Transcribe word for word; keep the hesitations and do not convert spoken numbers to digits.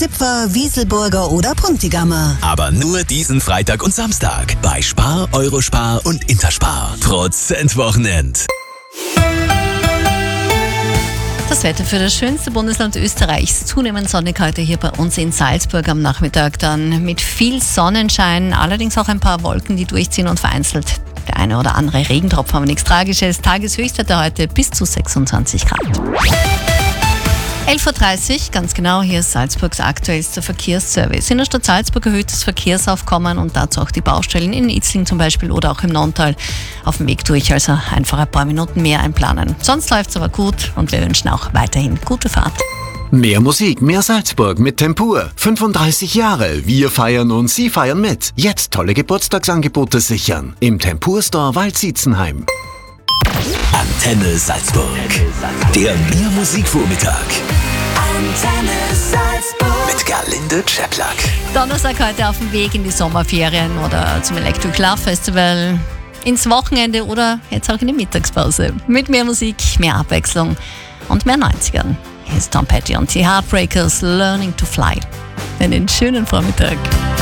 Zipfer, Wieselburger oder Puntigammer. Aber nur diesen Freitag und Samstag bei Spar, Eurospar und Interspar. Prozentwochenend. Das Wetter für das schönste Bundesland Österreichs. Zunehmend sonnig heute hier bei uns in Salzburg am Nachmittag. Dann mit viel Sonnenschein, allerdings auch ein paar Wolken, die durchziehen und vereinzelt der eine oder andere Regentropfen, aber nichts Tragisches. Tageshöchstwerte heute bis zu sechsundzwanzig Grad. elf Uhr dreißig, ganz genau, hier ist Salzburgs aktuellster Verkehrsservice. In der Stadt Salzburg erhöht das Verkehrsaufkommen und dazu auch die Baustellen in Itzling zum Beispiel oder auch im Nonntal auf dem Weg durch, also einfach ein paar Minuten mehr einplanen. Sonst läuft es aber gut und wir wünschen auch weiterhin gute Fahrt. Mehr Musik, mehr Salzburg mit Tempur. fünfunddreißig Jahre, wir feiern und Sie feiern mit. Jetzt tolle Geburtstagsangebote sichern. Im Tempur Store Waldsietzenheim. Antenne Salzburg. Der Mehr Musikvormittag. Antenne Salzburg. Mit Gerlinde Czeplak. Donnerstag heute auf dem Weg in die Sommerferien oder zum Electric Love Festival, ins Wochenende oder jetzt auch in die Mittagspause. Mit mehr Musik, mehr Abwechslung und mehr neunzigern. Hier ist Tom Petty und die Heartbreakers, Learning to Fly. Einen schönen Vormittag.